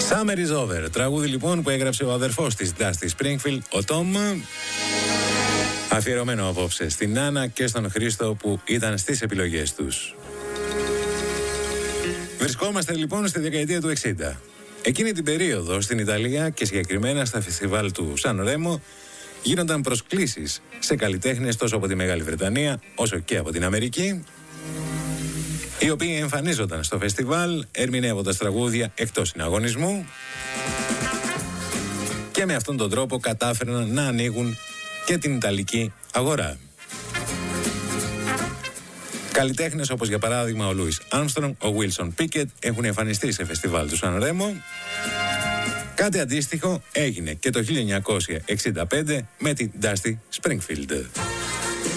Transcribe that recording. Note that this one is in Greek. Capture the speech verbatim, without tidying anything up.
Summer is over. Τραγούδι λοιπόν που έγραψε ο αδερφός της Dusty Springfield, ο Τόμ. Αφιερωμένο απόψε στην Άννα και στον Χρήστο που ήταν στις επιλογές τους. Βρισκόμαστε λοιπόν στη δεκαετία του εξήντα. Εκείνη την περίοδο στην Ιταλία και συγκεκριμένα στα φεστιβάλ του Σαν Ρέμο γίνονταν προσκλήσεις σε καλλιτέχνες τόσο από τη Μεγάλη Βρετανία όσο και από την Αμερική, οι οποίοι εμφανίζονταν στο φεστιβάλ ερμηνεύοντας τραγούδια εκτός συναγωνισμού και με αυτόν τον τρόπο κατάφεραν να ανοίγουν και την Ιταλική αγορά. Καλλιτέχνες όπως για παράδειγμα ο Λούις Άρμστρονγκ, ο Βίλσον Πίκετ έχουν εμφανιστεί σε φεστιβάλ του Σαν Ρέμο. Κάτι αντίστοιχο έγινε και το χίλια εννιακόσια εξήντα πέντε με την Dusty Springfield.